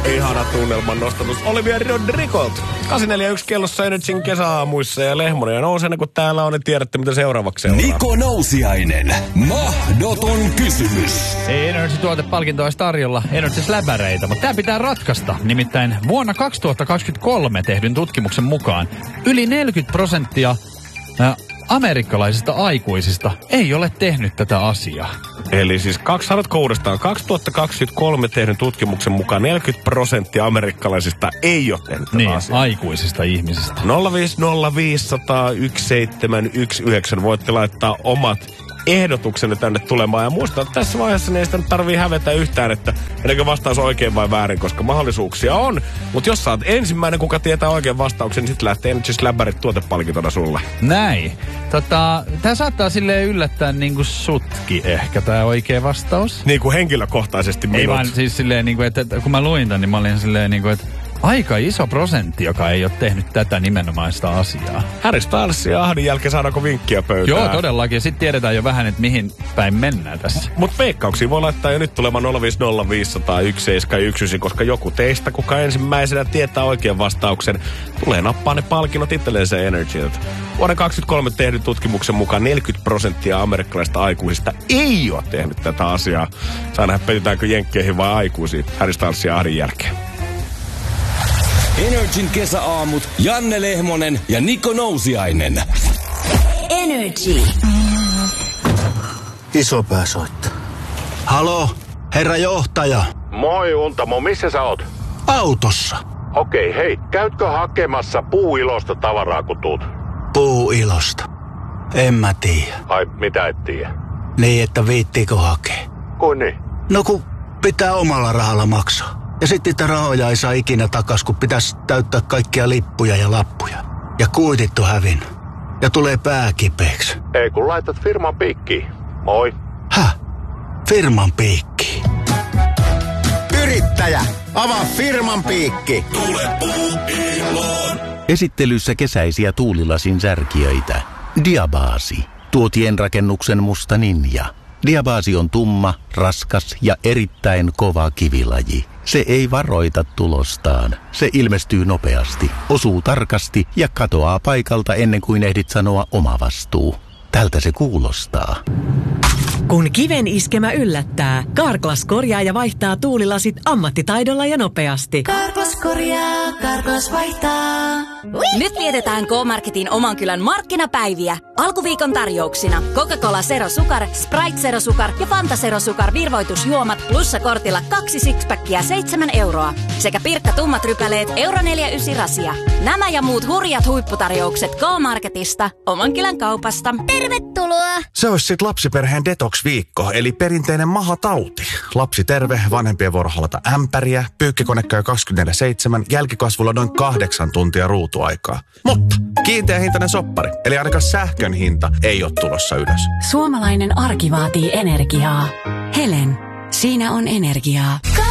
Ihana tunnelman nostatus Olivia Rodrigolt. 841 kellossa Energyn kesäaamuissa ja Lehmonen. Ja nousee, kun täällä on, niin tiedätte, mitä seuraavaksi seuraa. Niko Nousiainen. Mahdoton kysymys. Energy-tuotepalkinto olisi tarjolla Energy-läpäreitä, mutta tämä pitää ratkaista. Nimittäin vuonna 2023 tehdyn tutkimuksen mukaan yli 40% amerikkalaisista aikuisista ei ole tehnyt tätä asiaa. Eli siis 2023 tehdyn tutkimuksen mukaan 40% amerikkalaisista ei ole tehnyt tätä asiaa. Aikuisista ihmisistä. 050501719 voitte laittaa omat ehdotuksenne tänne tulemaan. Ja muista, että tässä vaiheessa niin ei sitä tarvii hävetä yhtään, että ennen vastaus on oikein vai väärin, koska mahdollisuuksia on. Mutta jos sä oot ensimmäinen, kuka tietää oikein vastauksen, niin sitten lähtee Energy Läbärit tuotepalkintona sulle. Näin. Tää saattaa silleen yllättää niinku sutki ehkä tää oikea vastaus. Niin kuin henkilökohtaisesti minut. Ei vaan siis silleen niinku, että kun mä luin tän, niin mä olin silleen niinku, että aika iso prosentti, joka ei ole tehnyt tätä nimenomaista asiaa. Harry Styles ja Ahdin jälkeen saadaanko vinkkiä pöytään? Joo, todellakin. Sitten tiedetään jo vähän, että mihin päin mennään tässä. Mutta veikkauksia voi laittaa jo nyt tulemaan 050501719, koska joku teistä, kuka ensimmäisenä tietää oikean vastauksen, tulee nappaa ne palkinnot itselleen se Energyltä. Vuoden 2023 tehdyn tutkimuksen mukaan 40% amerikkalaisista aikuisista ei ole tehnyt tätä asiaa. Saa nähdä, petytäänkö jenkkeihin vai aikuisiin Harry Styles ja Ahdin jälkeen. Energin kesäaamut Janne Lehmonen ja Niko Nousiainen. Energy. Isopää soittaa. Halo, herra johtaja. Moi Untamo, missä sä oot? Autossa. Okei, hei, käytkö hakemassa puuilosta tavaraa kun tuut? Puuilosta? En mä tiedä. Ai, mitä et tiedä? Niin, että viittiikö hakea? Kuin niin? No kun pitää omalla rahalla maksaa. Ja sitten niitä rahoja ei saa ikinä takas, kun pitäisi täyttää kaikkia lippuja ja lappuja. Ja kuitit on hävinnyt. Ja tulee pää kipeäksi. Ei kun laitat firman piikkiin. Moi. Häh? Firman piikki? Yrittäjä, avaa firman piikki. Tule puuiloon. Esittelyssä kesäisiä tuulilasin särkijöitä. Diabasi. Tuotienrakennuksen musta ninja. Diabasi on tumma, raskas ja erittäin kova kivilaji. Se ei varoita tulostaan. Se ilmestyy nopeasti, osuu tarkasti ja katoaa paikalta ennen kuin ehdit sanoa oma vastuu. Tältä se kuulostaa. Kun kiven iskemä yllättää, Carglass korjaa ja vaihtaa tuulilasit ammattitaidolla ja nopeasti. Carglass korjaa, Carglass vaihtaa. Nyt vietetään K-Marketin oman kylän markkinapäiviä. Alkuviikon tarjouksina Coca-Cola Zero Sukar, Sprite Zero Sukar ja Fanta Zero Sukar virvoitusjuomat plussakortilla 2 sixpackia 7 euroa. Sekä Pirkka tummat rypäleet €4,9 rasia. Nämä ja muut hurjat huipputarjoukset K-Marketista, oman kylän kaupasta. Tervetuloa! Se olisi sit lapsiperheen detox-viikko, eli perinteinen mahatauti. Lapsi terve, vanhempien vuoro halata ämpäriä, pyykkikone käy 24/7, jälkikasvulla noin 8 tuntia ruutuaikaa. Mutta kiinteähintainen soppari, eli ainakaan sähkön hinta ei ole tulossa ylös. Suomalainen arki vaatii energiaa. Helen, siinä on energiaa.